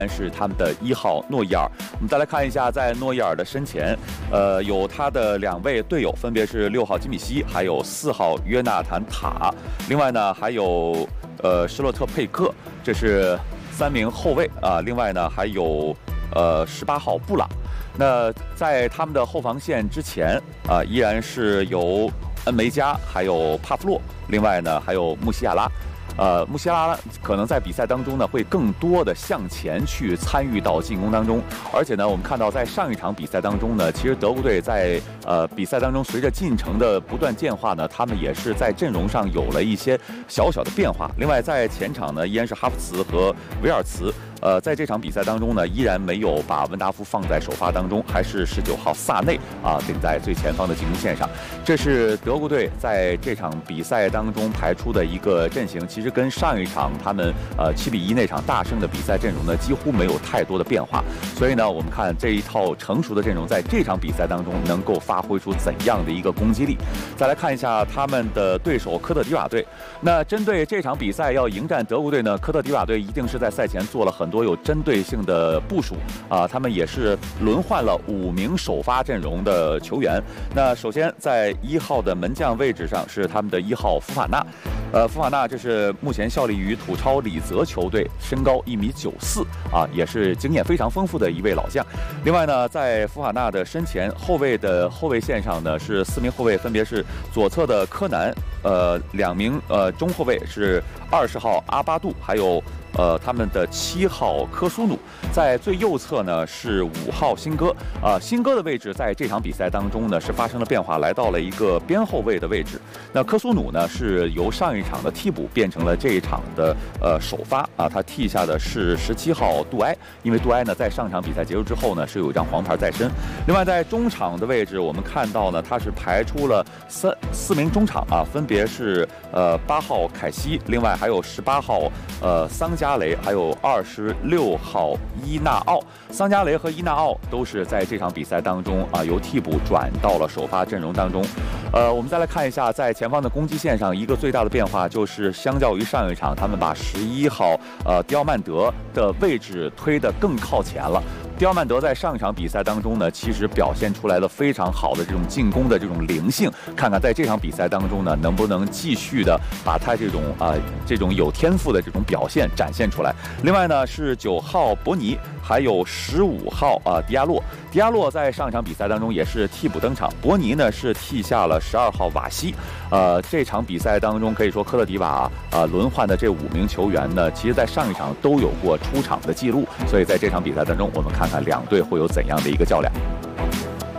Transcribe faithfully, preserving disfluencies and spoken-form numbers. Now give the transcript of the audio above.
是他们的一号诺伊尔。我们再来看一下，在诺伊尔的身前，呃，有他的两位队友，分别是六号吉米西，还有四号约纳坦塔。另外呢，还有呃施洛特佩克，这是三名后卫啊。另外呢，还有呃十八号布朗。那在他们的后防线之前啊，依然是由恩梅加，还有帕夫洛，另外呢还有穆西亚拉。呃，穆西亚拉可能在比赛当中呢，会更多的向前去参与到进攻当中，而且呢，我们看到在上一场比赛当中呢，其实德国队在呃比赛当中随着进程的不断变化呢，他们也是在阵容上有了一些小小的变化。另外，在前场呢，依然是哈弗茨和维尔茨。呃，在这场比赛当中呢，依然没有把文达夫放在首发当中，还是十九号萨内啊顶在最前方的进攻线上。这是德国队在这场比赛当中排出的一个阵型，其实跟上一场他们呃七比一那场大胜的比赛阵容呢，几乎没有太多的变化。所以呢，我们看这一套成熟的阵容在这场比赛当中能够发挥出怎样的一个攻击力。再来看一下他们的对手科特迪瓦队。那针对这场比赛要迎战德国队呢，科特迪瓦队一定是在赛前做了很多有针对性的部署啊，他们也是轮换了五名首发阵容的球员。那首先在一号的门将位置上是他们的一号福法纳，呃，福法纳这是目前效力于土超里泽球队，身高一米九四啊，也是经验非常丰富的一位老将。另外呢，在福法纳的身前后卫的后卫线上呢，是四名后卫，分别是左侧的柯南，呃，两名呃中后卫是二十号阿巴杜，还有。呃，他们的七号科苏努，在最右侧呢是五号辛哥啊、呃，辛哥的位置在这场比赛当中呢是发生了变化，来到了一个边后卫的位置。那科苏努呢是由上一场的替补变成了这一场的呃首发啊，他替下的是十七号杜埃，因为杜埃呢在上场比赛结束之后呢是有一张黄牌在身。另外在中场的位置，我们看到呢他是排出了三四名中场啊，分别是呃八号凯西，另外还有十八号呃桑加雷，还有二十六号伊纳奥。桑加雷和伊纳奥都是在这场比赛当中啊由替补转到了首发阵容当中。呃，我们再来看一下，在前方的攻击线上，一个最大的变化就是，相较于上一场，他们把十一号呃迪奥曼德的位置推得更靠前了。迪奥曼德在上一场比赛当中呢，其实表现出来了非常好的这种进攻的这种灵性，看看在这场比赛当中呢，能不能继续的把他这种啊、呃、这种有天赋的这种表现展现出来。另外呢，是九号博尼，还有十五号啊、呃、迪亚洛。迪亚洛在上一场比赛当中也是替补登场，博尼呢是替下了十二号瓦西。呃，这场比赛当中可以说科特迪瓦啊、呃、轮换的这五名球员呢，其实在上一场都有过出场的记录，所以在这场比赛当中，我们看看两队会有怎样的一个较量。